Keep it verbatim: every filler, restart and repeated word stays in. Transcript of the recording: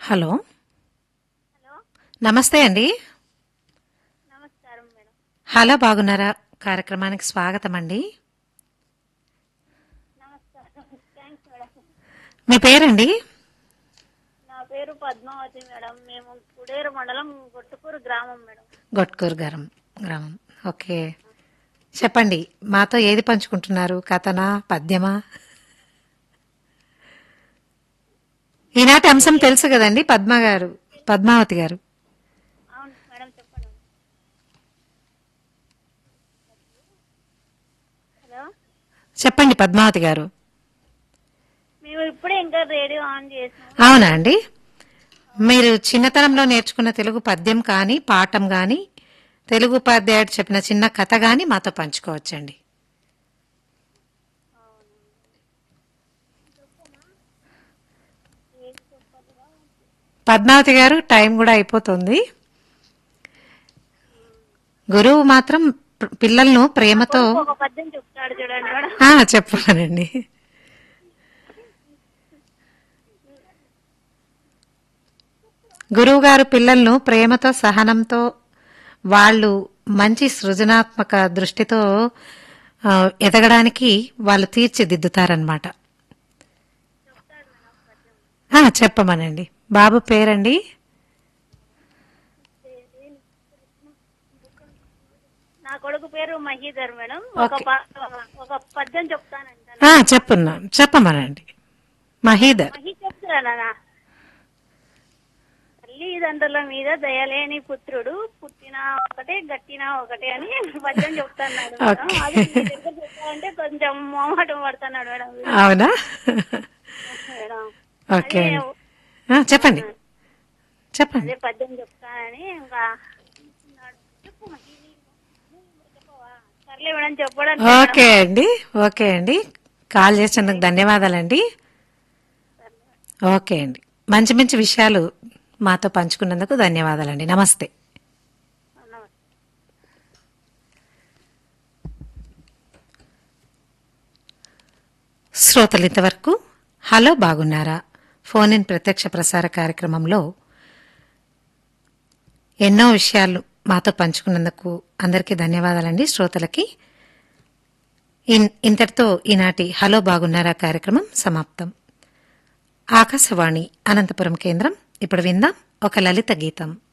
Hello. Hello. నమస్తే అండి. నమస్కారం మేడం. హలో బాగున్నారా కార్యక్రమానికి స్వాగతం అండి. నమస్కారం. Thanks madam. మీ పేరండి? నా పేరు పద్మావతి మేడం. మేము కుడేరు మండలం గొట్టుకూరు గ్రామం మేడం. గొట్కూరు గారం గ్రామం. ఓకే, చెప్పండి. మాతో ఏది పంచుకుంటున్నారు? కథనా, పద్యమా? ఈనాటి అంశం తెలుసు కదండి పద్మ గారు, పద్మావతి గారు. అవును మేడం, చెప్పండి. హలో. చెప్పండి పద్మావతి గారు. మేము ఇప్పుడే ఇంకా రేడియో ఆన్ చేసాం. అవునా అండి? మీరు చిన్నతనంలో నేర్చుకున్న తెలుగు పద్యం కానీ, పాఠం కానీ, తెలుగు ఉపాధ్యాయుడు చెప్పిన చిన్న కథ కానీ మాతో పంచుకోవచ్చండి. పద్మావతి గారు, టైం కూడా అయిపోతుంది. గురువు మాత్రం ప- పిల్లలను నా ప్రేమతో కొడుకు ఒక పద్యం చెప్తాడు చూడండి మేడం. ఆ, చెప్పానండి. గురువు గారు పిల్లలను ప్రేమతో, సహనంతో, వాళ్ళు మంచి సృజనాత్మక దృష్టితో ఆ, ఎదగడానికి వాళ్ళు తీర్చిదిద్దుతారనమాట. చెప్తాడు మేడం పద్యం. ఆ, చెప్పమనండి. బాబు పేరండి? నా కొడుకు పేరు మహీధర్ మేడం. ఒక ఓకే. ప- ఒక పద్యం చెప్తానంటాను. ఆ, చెప్పున్నా చెప్పమనండి. మహీధర్. మహి చెప్తానా? తల్లిదండ్రుల మీద దయలేని పుత్రుడు పుట్టినా ఒకటే గట్టినా ఒకటే అని పద్యం చెప్తున్నాడు మేడం. ఓకే. అది మీ దగ్గర చెప్పాలంటే కొంచెం మొహమాటం పడుతున్నాడు మేడం. అవునా? మేడం ఓకే అదే అండి. ఆ, చెప్పండి చెప్పండి. అదే పద్యం చెప్తానని ఇంకా చెప్పు మహి, చెప్పవా? సర్లే మేడం, చెప్పడానికి ఓకే అండి. ఓకే అండి. కాల్ చేసినందుకు ధన్యవాదాలండి. ఓకే అండి. మంచి మంచి విషయాలు మాతో పంచుకున్నందుకు ధన్యవాదాలండి. నమస్తే. శ్రోతలు ఇంతవరకు హలో బాగున్నారా ఫోన్ ఇన్ ప్రత్యక్ష ప్రసార కార్యక్రమంలో ఎన్నో విషయాలు మాతో పంచుకున్నందుకు అందరికీ ధన్యవాదాలండి. శ్రోతలకి ఇన్- ఇంతటితో ఈనాటి హలో బాగున్నారా కార్యక్రమం సమాప్తం. ఆకాశవాణి అనంతపురం కేంద్రం. ఇప్పుడు విందాం ఒక లలిత గీతం.